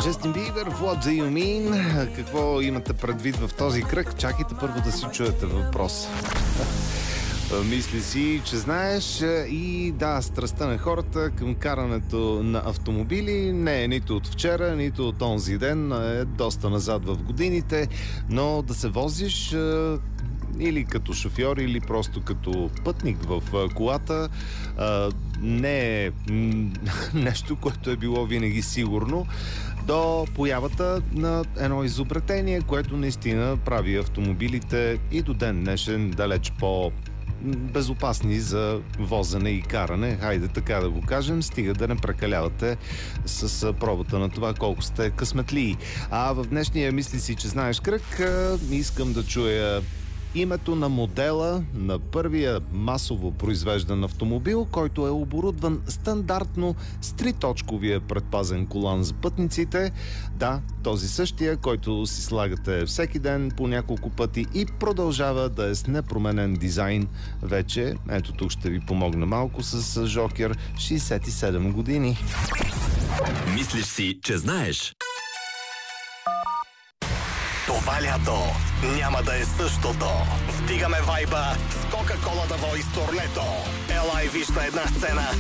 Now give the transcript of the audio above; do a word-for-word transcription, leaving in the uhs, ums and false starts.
Джастин Бибер, What do you mean? Какво имате предвид в този кръг? Чакайте първо да си чуете въпрос. Мисли си, че знаеш, и да, страстта на хората към карането на автомобили не е нито от вчера, нито от онзи ден, е доста назад в годините, но да се возиш или като шофьор, или просто като пътник в колата не е нещо, което е било винаги сигурно, до появата на едно изобретение, което наистина прави автомобилите и до ден днешен далеч по безопасни за возене и каране. Хайде така да го кажем, стига да не прекалявате с пробата на това колко сте късметлии. А в днешния мисли си, че знаеш кръг, искам да чуя името на модела на първия масово произвеждан автомобил, който е оборудван стандартно с триточковия предпазен колан за пътниците. Да, този същия, който си слагате всеки ден по няколко пъти и продължава да е с непроменен дизайн вече. Ето тук ще ви помогна малко с Жокер, шейсет и седем години. Мислиш си, че знаеш? Това лято няма да е същото. Вдигаме вайба с Кока-Кола да Voice турнето. Ела и виж на една сцена